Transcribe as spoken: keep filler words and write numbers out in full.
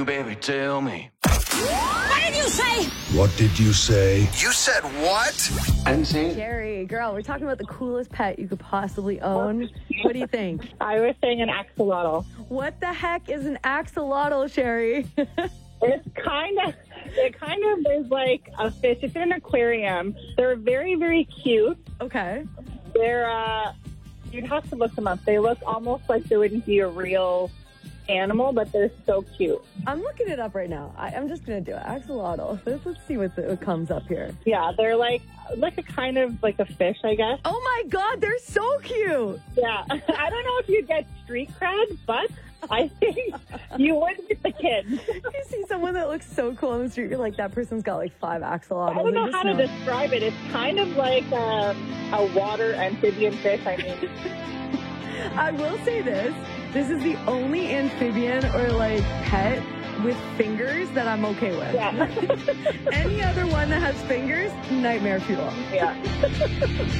Baby, tell me. What did you say? What did you say? You said what? I didn't say it. Jerry, girl, we're talking about the coolest pet you could possibly own. What do you think? I was saying an axolotl. What the heck is an axolotl, Sherry? It's kind of, it kind of is like a fish. It's in an aquarium. They're very, very cute. Okay. They're, uh, you'd have to look them up. They look almost like they wouldn't be a real animal, but they're so cute. I'm looking it up right now. I, I'm just going to do it. Axolotl. Let's, let's see what, the, what comes up here. Yeah, they're like, like a kind of like a fish, I guess. Oh my God, they're so cute. Yeah. I don't know if you'd get street cred, but I think you would with the kids. You see someone that looks so cool on the street, you're like, that person's got like five axolotls. I don't know just how to know. describe it. It's kind of like a, a water amphibian fish, I mean. I will say this. This is the only amphibian or like pet with fingers that I'm okay with. Yeah. Any other one that has fingers, nightmare fuel. Yeah.